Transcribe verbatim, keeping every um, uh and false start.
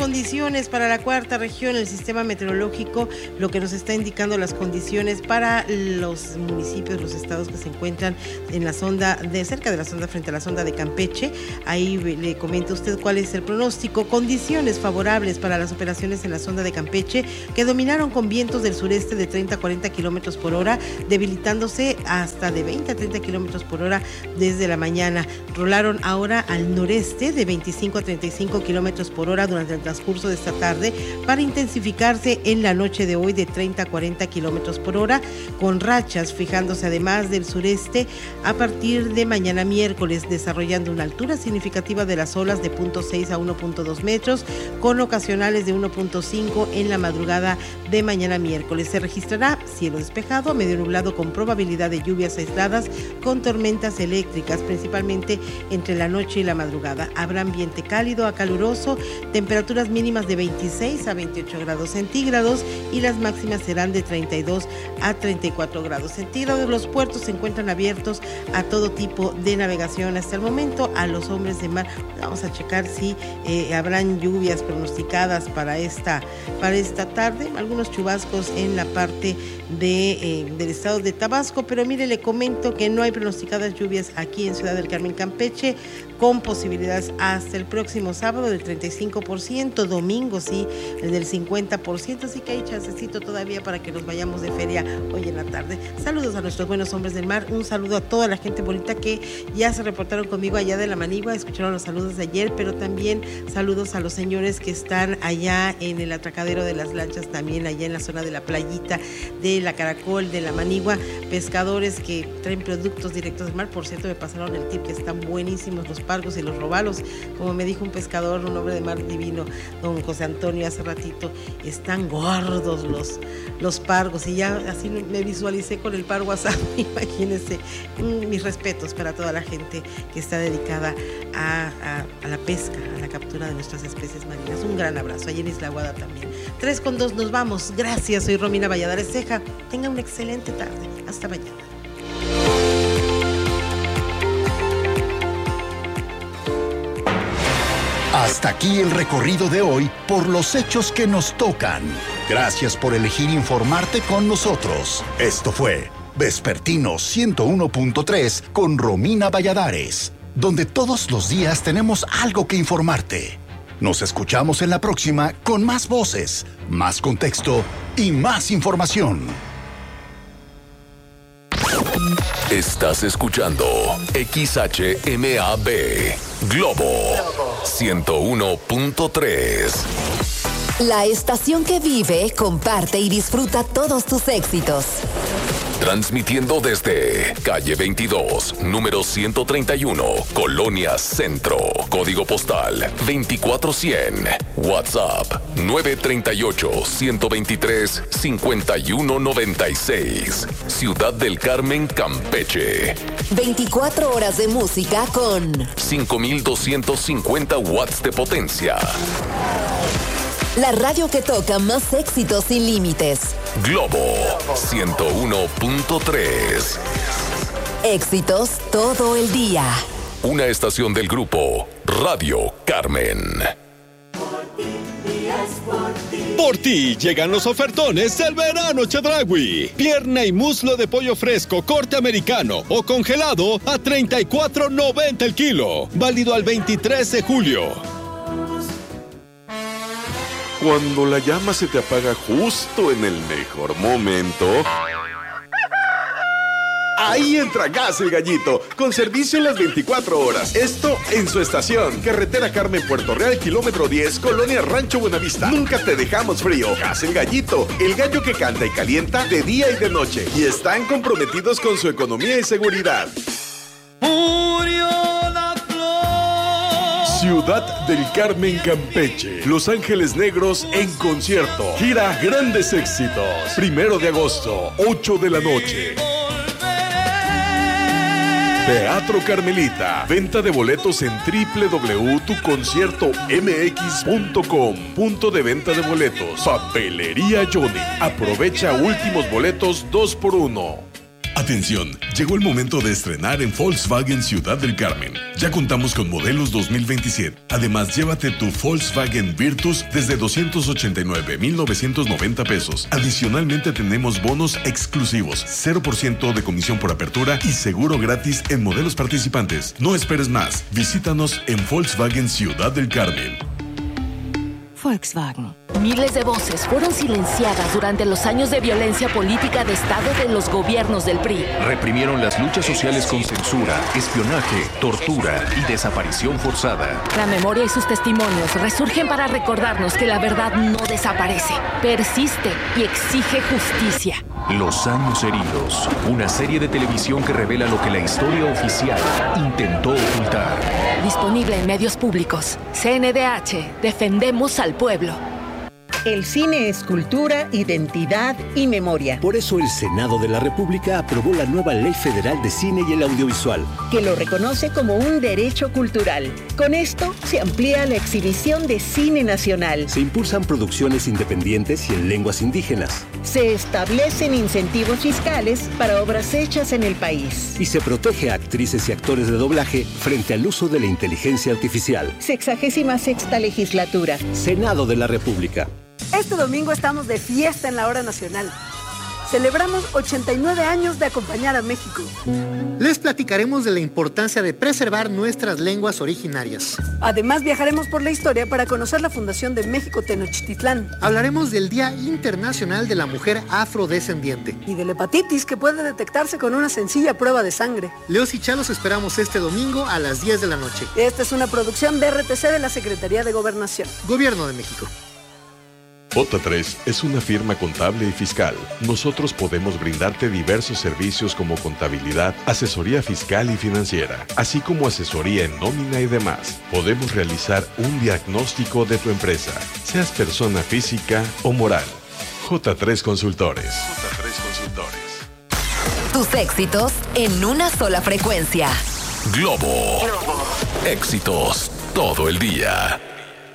condiciones para la cuarta región, el sistema meteorológico, lo que nos está indicando las condiciones para los municipios, los estados que se encuentran en la sonda, de cerca de la sonda, frente a la sonda de Campeche. Ahí le comenta usted cuál es el pronóstico. Condiciones favorables para las operaciones en la sonda de Campeche, que dominaron con vientos del sureste de treinta a cuarenta kilómetros por hora, debilitándose hasta de veinte a treinta kilómetros por hora desde la mañana. Rolaron ahora al noreste de veinticinco a treinta y cinco kilómetros por hora durante el transcurso de esta tarde, para intensificarse en la noche de hoy de treinta a cuarenta kilómetros por hora, con rachas fijándose además del sureste a partir de mañana miércoles, desarrollando una altura significativa de las olas de cero punto seis a uno punto dos metros, con ocasionales de uno punto cinco en la madrugada de mañana miércoles. Se registrará cielo despejado a medio nublado con probabilidad de lluvias aisladas con tormentas eléctricas, principalmente entre la noche y la madrugada. Habrá ambiente cálido a caluroso, temperaturas mínimas de veintiséis a veintiocho grados centígrados y las máximas serán de treinta y dos a treinta y cuatro grados centígrados. Los puertos se encuentran abiertos a todo tipo de navegación hasta el momento. A los hombres de mar, vamos a checar si eh, habrán lluvias pronosticadas para esta, para esta tarde, algunos chubascos en la parte de, eh, del estado de Tabasco, pero mire, le comento que no hay pronosticadas lluvias aquí en Ciudad del Carmen, Campeche, con posibilidades hasta el próximo sábado del treinta y cinco por ciento, domingo sí, el del cincuenta por ciento, así que hay chancecito todavía para que nos vayamos de feria hoy en la tarde. Saludos a nuestros buenos hombres del mar, un saludo a toda la gente bonita que ya se reportaron conmigo allá de La Manigua, escucharon los saludos de ayer, pero también saludos a los señores que están allá en el atracadero de las lanchas, también allá en la zona de la playita de la Caracol, de La Manigua, pescadores que traen productos directos del mar. Por cierto, me pasaron el tip que están buenísimos los pargos y los robalos, como me dijo un pescador, un hombre de mar divino, don José Antonio, hace ratito, están gordos los, los pargos, y ya así me visualicé con el pargo asado. Imagínense, mis respetos para toda la gente que está dedicada a, a, a la pesca, a la captura de nuestras especies marinas. Un gran abrazo, allí en Isla Aguada también. tres con dos, nos vamos. Gracias, soy Romina Valladares Ceja. Tenga una excelente tarde. Hasta mañana. Hasta aquí el recorrido de hoy por los hechos que nos tocan. Gracias por elegir informarte con nosotros. Esto fue Vespertino ciento uno punto tres con Romina Valladares, donde todos los días tenemos algo que informarte. Nos escuchamos en la próxima con más voces, más contexto y más información. Estás escuchando X H M A B Globo ciento uno punto tres. La estación que vive, comparte y disfruta todos tus éxitos. Transmitiendo desde calle veintidós, número ciento treinta y uno, Colonia Centro. Código postal veinticuatro cien. WhatsApp nueve tres ocho, uno dos tres, cinco uno nueve seis. Ciudad del Carmen, Campeche. veinticuatro horas de música con cinco mil doscientos cincuenta watts de potencia. La radio que toca más éxitos sin límites. Globo ciento uno punto tres. Éxitos todo el día. Una estación del grupo Radio Carmen. Por ti llegan los ofertones del verano Chedraui. Pierna y muslo de pollo fresco, corte americano o congelado a treinta y cuatro noventa el kilo. Válido al veintitrés de julio. Cuando la llama se te apaga justo en el mejor momento, ahí entra Gas El Gallito, con servicio en las veinticuatro horas. Esto en su estación. Carretera Carmen, Puerto Real, kilómetro diez, Colonia Rancho Buenavista. Nunca te dejamos frío. Gas El Gallito, el gallo que canta y calienta de día y de noche. Y están comprometidos con su economía y seguridad. Murió la flor. Ciudad del Carmen, Campeche. Los Ángeles Negros en concierto. Gira Grandes Éxitos. Primero de agosto, ocho de la noche. Teatro Carmelita. Venta de boletos en doble u doble u doble u punto tu concierto m x punto com. Punto de venta de boletos. Papelería Johnny. Aprovecha últimos boletos dos por uno. Atención, llegó el momento de estrenar en Volkswagen Ciudad del Carmen. Ya contamos con modelos dos mil veintisiete. Además, llévate tu Volkswagen Virtus desde doscientos ochenta y nueve mil novecientos noventa pesos. Adicionalmente tenemos bonos exclusivos, cero por ciento de comisión por apertura y seguro gratis en modelos participantes. No esperes más. Visítanos en Volkswagen Ciudad del Carmen. Volkswagen. Miles de voces fueron silenciadas durante los años de violencia política de Estado de los gobiernos del P R I. Reprimieron las luchas sociales con censura, espionaje, tortura y desaparición forzada. La memoria y sus testimonios resurgen para recordarnos que la verdad no desaparece, persiste y exige justicia. Los años heridos. Una serie de televisión que revela lo que la historia oficial intentó ocultar. Disponible en medios públicos. C N D H. Defendemos al pueblo. El cine es cultura, identidad y memoria. Por eso el Senado de la República aprobó la nueva Ley Federal de Cine y el Audiovisual, que lo reconoce como un derecho cultural. Con esto se amplía la exhibición de cine nacional. Se impulsan producciones independientes y en lenguas indígenas. Se establecen incentivos fiscales para obras hechas en el país. Y se protege a actrices y actores de doblaje frente al uso de la inteligencia artificial. Sexagésima sexta legislatura. Senado de la República. Este domingo estamos de fiesta en la hora nacional. Celebramos ochenta y nueve años de acompañar a México. Les platicaremos de la importancia de preservar nuestras lenguas originarias. Además, viajaremos por la historia para conocer la fundación de México Tenochtitlán. Hablaremos del Día Internacional de la Mujer Afrodescendiente. Y de la hepatitis, que puede detectarse con una sencilla prueba de sangre. Leos y Chalos esperamos este domingo a las diez de la noche. Esta es una producción de R T C de la Secretaría de Gobernación. Gobierno de México. J tres es una firma contable y fiscal. Nosotros podemos brindarte diversos servicios como contabilidad, asesoría fiscal y financiera, así como asesoría en nómina y demás. Podemos realizar un diagnóstico de tu empresa, seas persona física o moral. J tres Consultores. J tres Consultores. Tus éxitos en una sola frecuencia. Globo. Éxitos todo el día.